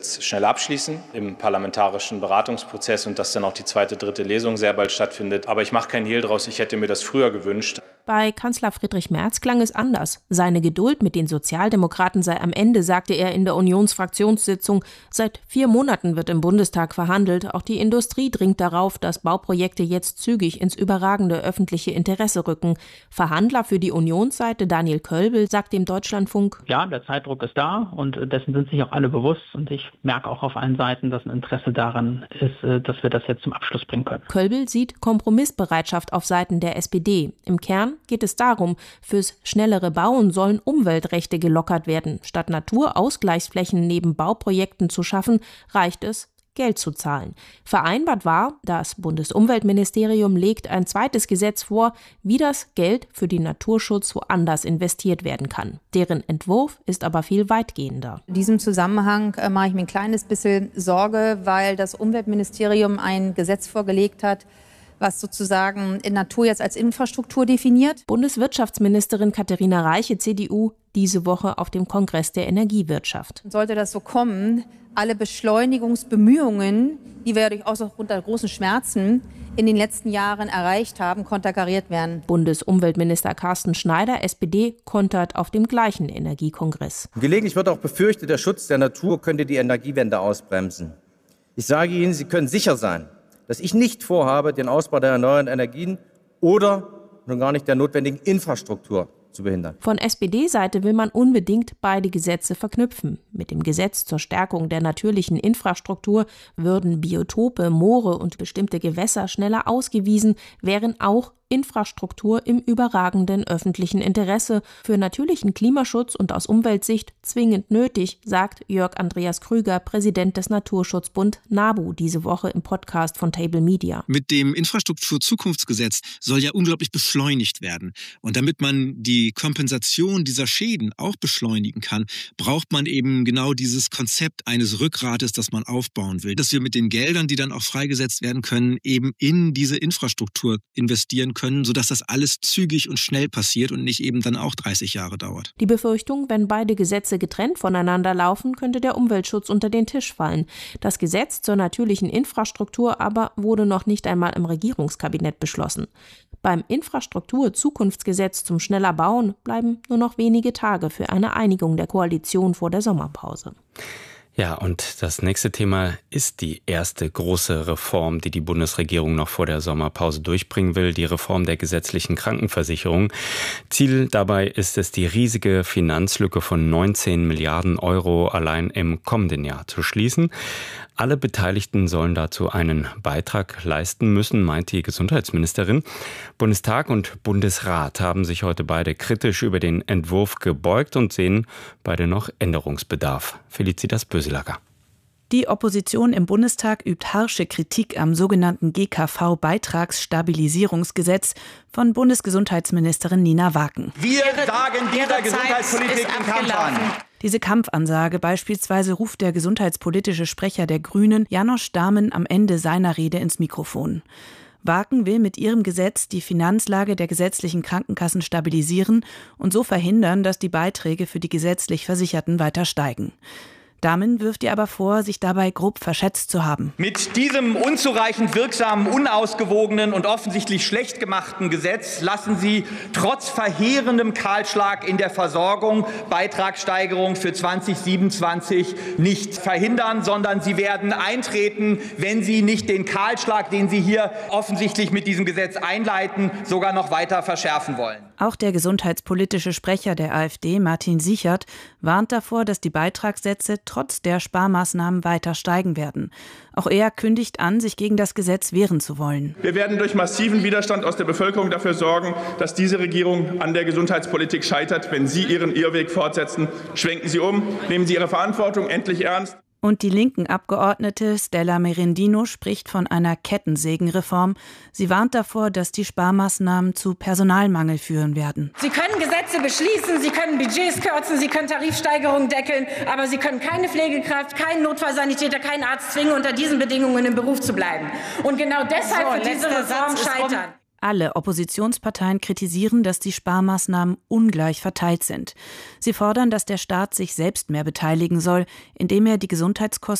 jetzt schnell abschließen im parlamentarischen Beratungsprozess und dass dann auch die zweite, dritte Lesung sehr bald stattfindet. Aber ich mache keinen Hehl draus, ich hätte mir das früher gewünscht. Bei Kanzler Friedrich Merz klang es anders. Seine Geduld mit den Sozialdemokraten sei am Ende, sagte er in der Unionsfraktionssitzung. Seit 4 Monaten wird im Bundestag verhandelt. Auch die Industrie dringt darauf, dass Bauprojekte jetzt zügig ins überragende öffentliche Interesse rücken. Verhandler für die Unionsseite Daniel Kölbel sagt dem Deutschlandfunk: Ja, der Zeitdruck ist da und dessen sind sich auch alle bewusst. Und ich merke auch auf allen Seiten, dass ein Interesse daran ist, dass wir das jetzt zum Abschluss bringen können. Kölbel sieht Kompromissbereitschaft auf Seiten der SPD. Im Kern geht es darum, fürs schnellere Bauen sollen Umweltrechte gelockert werden. Statt Naturausgleichsflächen neben Bauprojekten zu schaffen, reicht es, Geld zu zahlen. Vereinbart war, das Bundesumweltministerium legt ein zweites Gesetz vor, wie das Geld für den Naturschutz woanders investiert werden kann. Deren Entwurf ist aber viel weitgehender. In diesem Zusammenhang mache ich mir ein kleines bisschen Sorge, weil das Umweltministerium ein Gesetz vorgelegt hat, was sozusagen in Natur jetzt als Infrastruktur definiert. Bundeswirtschaftsministerin Katharina Reiche, CDU, diese Woche auf dem Kongress der Energiewirtschaft. Sollte das so kommen, alle Beschleunigungsbemühungen, die wir durchaus auch unter großen Schmerzen in den letzten Jahren erreicht haben, konterkariert werden. Bundesumweltminister Carsten Schneider, SPD, kontert auf dem gleichen Energiekongress. Gelegentlich wird auch befürchtet, der Schutz der Natur könnte die Energiewende ausbremsen. Ich sage Ihnen, Sie können sicher sein, dass ich nicht vorhabe, den Ausbau der erneuerbaren Energien oder schon gar nicht der notwendigen Infrastruktur zu behindern. Von SPD-Seite will man unbedingt beide Gesetze verknüpfen. Mit dem Gesetz zur Stärkung der natürlichen Infrastruktur würden Biotope, Moore und bestimmte Gewässer schneller ausgewiesen, wären auch Infrastruktur im überragenden öffentlichen Interesse, für natürlichen Klimaschutz und aus Umweltsicht zwingend nötig, sagt Jörg Andreas Krüger, Präsident des Naturschutzbund NABU, diese Woche im Podcast von Table Media. Mit dem Infrastrukturzukunftsgesetz soll ja unglaublich beschleunigt werden. Und damit man die Kompensation dieser Schäden auch beschleunigen kann, braucht man eben genau dieses Konzept eines Rückgrates, das man aufbauen will. Dass wir mit den Geldern, die dann auch freigesetzt werden können, eben in diese Infrastruktur investieren können, sodass das alles zügig und schnell passiert und nicht eben dann auch 30 Jahre dauert. Die Befürchtung, wenn beide Gesetze getrennt voneinander laufen, könnte der Umweltschutz unter den Tisch fallen. Das Gesetz zur natürlichen Infrastruktur aber wurde noch nicht einmal im Regierungskabinett beschlossen. Beim Infrastruktur-Zukunftsgesetz zum schneller Bauen bleiben nur noch wenige Tage für eine Einigung der Koalition vor der Sommerpause. Ja, und das nächste Thema ist die erste große Reform, die die Bundesregierung noch vor der Sommerpause durchbringen will, die Reform der gesetzlichen Krankenversicherung. Ziel dabei ist es, die riesige Finanzlücke von 19 Milliarden Euro allein im kommenden Jahr zu schließen. Alle Beteiligten sollen dazu einen Beitrag leisten müssen, meint die Gesundheitsministerin. Bundestag und Bundesrat haben sich heute beide kritisch über den Entwurf gebeugt und sehen beide noch Änderungsbedarf. Felicitas Böselager. Die Opposition im Bundestag übt harsche Kritik am sogenannten GKV-Beitragsstabilisierungsgesetz von Bundesgesundheitsministerin Nina Waken. Wir sagen dieser Gesundheitspolitik den Kampf an. Diese Kampfansage beispielsweise ruft der gesundheitspolitische Sprecher der Grünen, János Dámen, am Ende seiner Rede ins Mikrofon. Waken will mit ihrem Gesetz die Finanzlage der gesetzlichen Krankenkassen stabilisieren und so verhindern, dass die Beiträge für die gesetzlich Versicherten weiter steigen. Dámen wirft ihr aber vor, sich dabei grob verschätzt zu haben. Mit diesem unzureichend wirksamen, unausgewogenen und offensichtlich schlecht gemachten Gesetz lassen Sie trotz verheerendem Kahlschlag in der Versorgung Beitragssteigerung für 2027 nicht verhindern, sondern sie werden eintreten, wenn Sie nicht den Kahlschlag, den Sie hier offensichtlich mit diesem Gesetz einleiten, sogar noch weiter verschärfen wollen. Auch der gesundheitspolitische Sprecher der AfD, Martin Sichert, warnt davor, dass die Beitragssätze trotz der Sparmaßnahmen weiter steigen werden. Auch er kündigt an, sich gegen das Gesetz wehren zu wollen. Wir werden durch massiven Widerstand aus der Bevölkerung dafür sorgen, dass diese Regierung an der Gesundheitspolitik scheitert. Wenn Sie Ihren Irrweg fortsetzen, schwenken Sie um, nehmen Sie Ihre Verantwortung endlich ernst. Und die linken Abgeordnete Stella Merendino spricht von einer Kettensägenreform. Sie warnt davor, dass die Sparmaßnahmen zu Personalmangel führen werden. Sie können Gesetze beschließen, Sie können Budgets kürzen, Sie können Tarifsteigerungen deckeln, aber Sie können keine Pflegekraft, keinen Notfallsanitäter, keinen Arzt zwingen, unter diesen Bedingungen im Beruf zu bleiben. Und genau deshalb wird diese Reform scheitern. Alle Oppositionsparteien kritisieren, dass die Sparmaßnahmen ungleich verteilt sind. Sie fordern, dass der Staat sich selbst mehr beteiligen soll, indem er die Gesundheitskosten